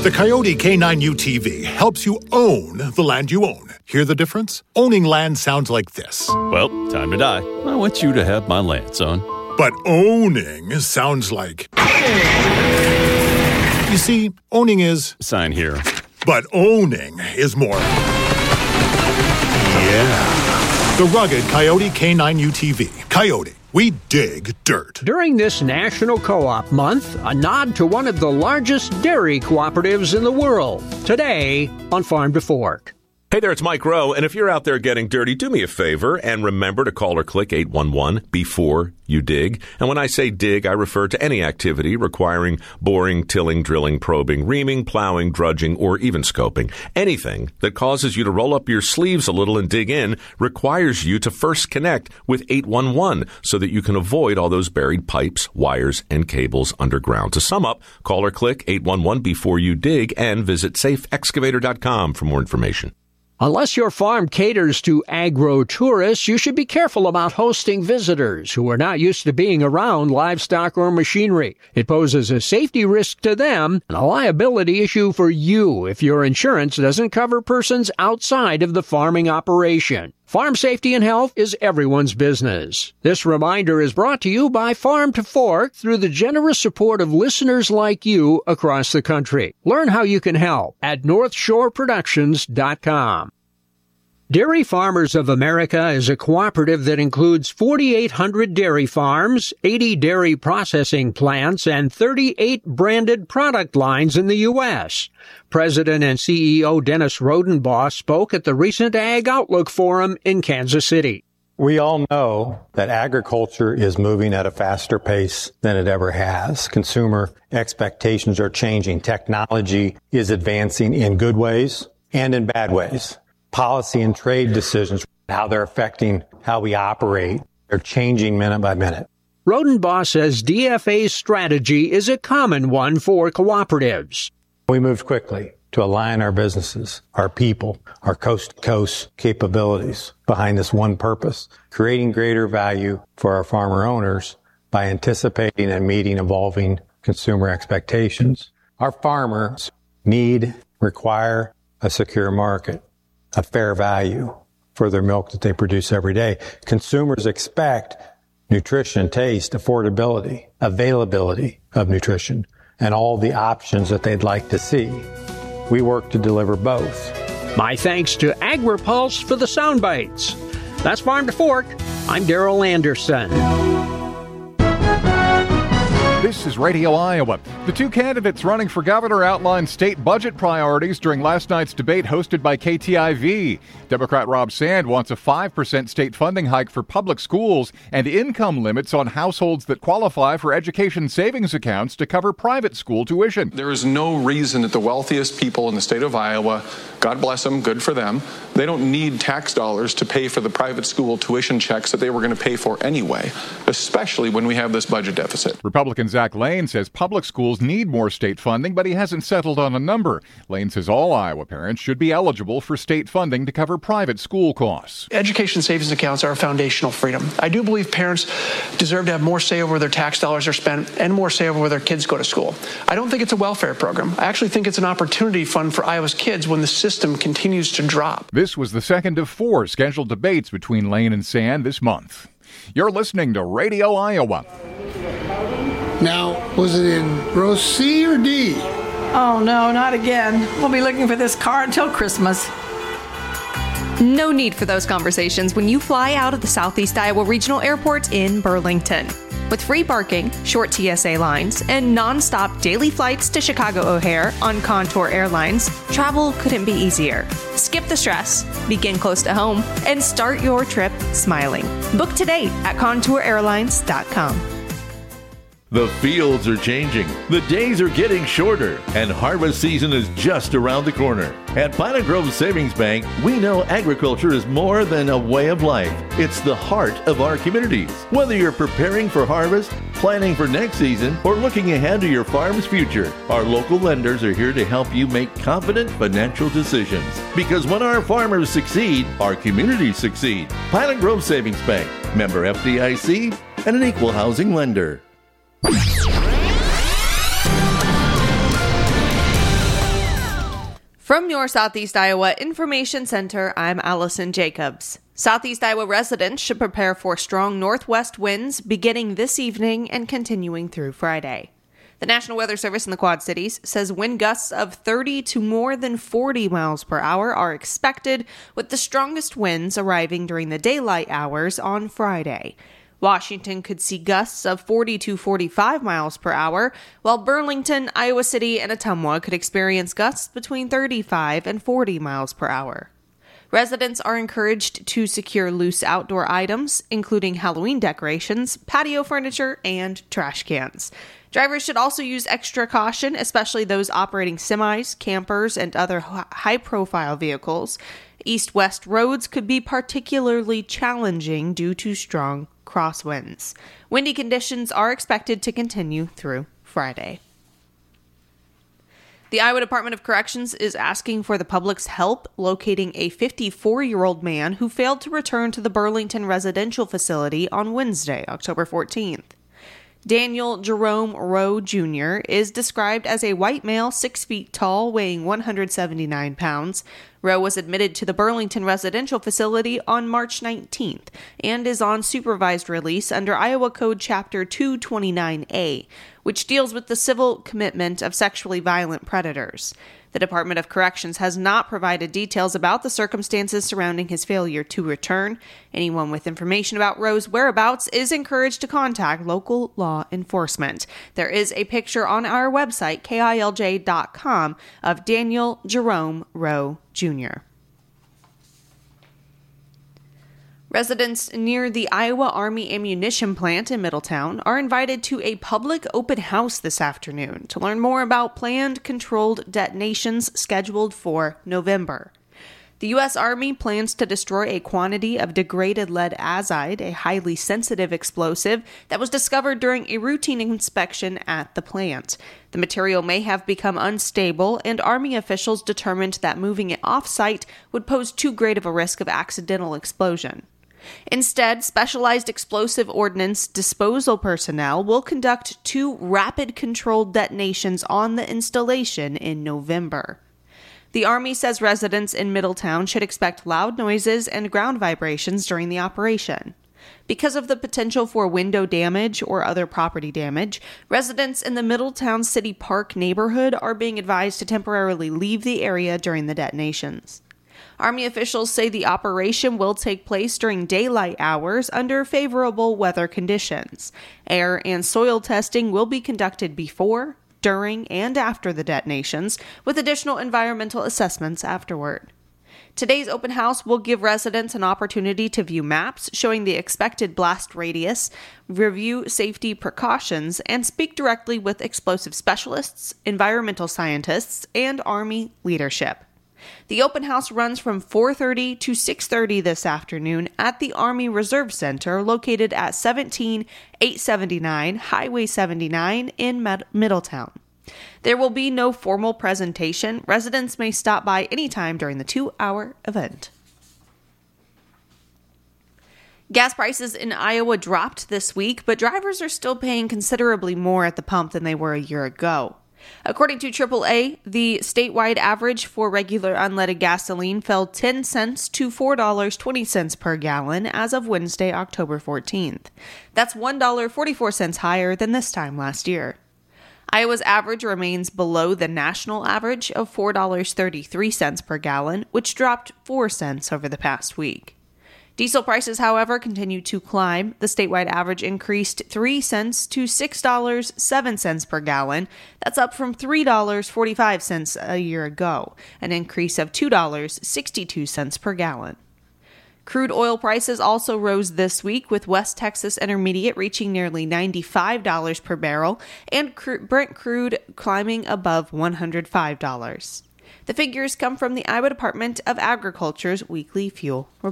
The Coyote K9 UTV helps you own the land you own. Hear the difference? Owning land sounds like this. Well, time to die. I want you to have my land, son. But owning sounds like... You see, owning is... Sign here. But owning is more... Yeah. The rugged Coyote K9 UTV. Coyote. We dig dirt. During this National Co-op Month, a nod to one of the largest dairy cooperatives in the world. Today on Farm to Fork. Hey there, it's Mike Rowe, and if you're out there getting dirty, do me a favor and remember to call or click 811 before you dig. And when I say dig, I refer to any activity requiring boring, tilling, drilling, probing, reaming, plowing, drudging, or even scoping. Anything that causes you to roll up your sleeves a little and dig in requires you to first connect with 811 so that you can avoid all those buried pipes, wires, and cables underground. To sum up, call or click 811 before you dig and visit safeexcavator.com for more information. Unless your farm caters to agro-tourists, you should be careful about hosting visitors who are not used to being around livestock or machinery. It poses a safety risk to them and a liability issue for you if your insurance doesn't cover persons outside of the farming operation. Farm safety and health is everyone's business. This reminder is brought to you by Farm to Fork through the generous support of listeners like you across the country. Learn how you can help at NorthshoreProductions.com. Dairy Farmers of America is a cooperative that includes 4,800 dairy farms, 80 dairy processing plants, and 38 branded product lines in the U.S. President and CEO Dennis Rodenbaugh spoke at the recent Ag Outlook Forum in Kansas City. We all know that agriculture is moving at a faster pace than it ever has. Consumer expectations are changing. Technology is advancing in good ways and in bad ways. Policy and trade decisions, how they're affecting how we operate, they're changing minute by minute. Rodenbaugh says DFA's strategy is a common one for cooperatives. We moved quickly to align our businesses, our people, our coast-to-coast capabilities behind this one purpose, creating greater value for our farmer owners by anticipating and meeting evolving consumer expectations. Our farmers require a secure market, a fair value for their milk that they produce every day. Consumers expect nutrition, taste, affordability, availability of nutrition, and all the options that they'd like to see. We work to deliver both. My thanks to AgriPulse for the sound bites. That's Farm to Fork. I'm Darrell Anderson. This is Radio Iowa. The two candidates running for governor outlined state budget priorities during last night's debate hosted by KTIV. Democrat Rob Sand wants a 5% state funding hike for public schools and income limits on households that qualify for education savings accounts to cover private school tuition. There is no reason that the wealthiest people in the state of Iowa, God bless them, good for them, they don't need tax dollars to pay for the private school tuition checks that they were going to pay for anyway, especially when we have this budget deficit. Republican Zach Lane says public schools need more state funding, but he hasn't settled on a number. Lane says all Iowa parents should be eligible for state funding to cover private school costs. Education savings accounts are a foundational freedom. I do believe parents deserve to have more say over where their tax dollars are spent and more say over where their kids go to school. I don't think it's a welfare program. I actually think it's an opportunity fund for Iowa's kids when the system continues to drop. This was the second of 4 scheduled debates between Lane and Sand this month. You're listening to Radio Iowa. Now, was it in row C or D? Oh, no, not again. We'll be looking for this car until Christmas. No need for those conversations when you fly out of the Southeast Iowa Regional Airport in Burlington. With free parking, short TSA lines, and non-stop daily flights to Chicago O'Hare on Contour Airlines, travel couldn't be easier. Skip the stress, begin close to home, and start your trip smiling. Book today at ContourAirlines.com. The fields are changing, the days are getting shorter, and harvest season is just around the corner. At Pine Grove Savings Bank, we know agriculture is more than a way of life. It's the heart of our communities. Whether you're preparing for harvest, planning for next season, or looking ahead to your farm's future, our local lenders are here to help you make confident financial decisions. Because when our farmers succeed, our communities succeed. Pine Grove Savings Bank, member FDIC, and an equal housing lender. From your Southeast Iowa Information Center, I'm Allison Jacobs. Southeast Iowa residents should prepare for strong northwest winds beginning this evening and continuing through Friday. The National Weather Service in the Quad Cities says wind gusts of 30 to more than 40 miles per hour are expected, with the strongest winds arriving during the daylight hours on Friday. Washington could see gusts of 40 to 45 miles per hour, while Burlington, Iowa City, and Ottumwa could experience gusts between 35 and 40 miles per hour. Residents are encouraged to secure loose outdoor items, including Halloween decorations, patio furniture, and trash cans. Drivers should also use extra caution, especially those operating semis, campers, and other high-profile vehicles. East-west roads could be particularly challenging due to strong crosswinds. Windy conditions are expected to continue through Friday. The Iowa Department of Corrections is asking for the public's help locating a 54-year-old man who failed to return to the Burlington residential facility on Wednesday, October 14th. Daniel Jerome Rowe Jr. is described as a white male, 6 feet tall, weighing 179 pounds. Rowe was admitted to the Burlington residential facility on March 19th and is on supervised release under Iowa Code Chapter 229A, which deals with the civil commitment of sexually violent predators. The Department of Corrections has not provided details about the circumstances surrounding his failure to return. Anyone with information about Rowe's whereabouts is encouraged to contact local law enforcement. There is a picture on our website, KILJ.com, of Daniel Jerome Rowe Jr. Residents near the Iowa Army ammunition plant in Middletown are invited to a public open house this afternoon to learn more about planned controlled detonations scheduled for November. The U.S. Army plans to destroy a quantity of degraded lead azide, a highly sensitive explosive that was discovered during a routine inspection at the plant. The material may have become unstable, and Army officials determined that moving it off-site would pose too great of a risk of accidental explosion. Instead, specialized explosive ordnance disposal personnel will conduct 2 rapid controlled detonations on the installation in November. The Army says residents in Middletown should expect loud noises and ground vibrations during the operation. Because of the potential for window damage or other property damage, residents in the Middletown City Park neighborhood are being advised to temporarily leave the area during the detonations. Army officials say the operation will take place during daylight hours under favorable weather conditions. Air and soil testing will be conducted before, during, and after the detonations, with additional environmental assessments afterward. Today's open house will give residents an opportunity to view maps showing the expected blast radius, review safety precautions, and speak directly with explosive specialists, environmental scientists, and Army leadership. The open house runs from 4:30 to 6:30 this afternoon at the Army Reserve Center located at 17879 Highway 79 in Middletown. There will be no formal presentation. Residents may stop by anytime during the 2-hour event. Gas prices in Iowa dropped this week, but drivers are still paying considerably more at the pump than they were a year ago. According to AAA, the statewide average for regular unleaded gasoline fell 10 cents to $4.20 per gallon as of Wednesday, October 14th. That's $1.44 higher than this time last year. Iowa's average remains below the national average of $4.33 per gallon, which dropped 4 cents over the past week. Diesel prices, however, continue to climb. The statewide average increased 3 cents to $6.07 per gallon. That's up from $3.45 a year ago, an increase of $2.62 per gallon. Crude oil prices also rose this week, with West Texas Intermediate reaching nearly $95 per barrel and Brent crude climbing above $105. The figures come from the Iowa Department of Agriculture's weekly fuel report.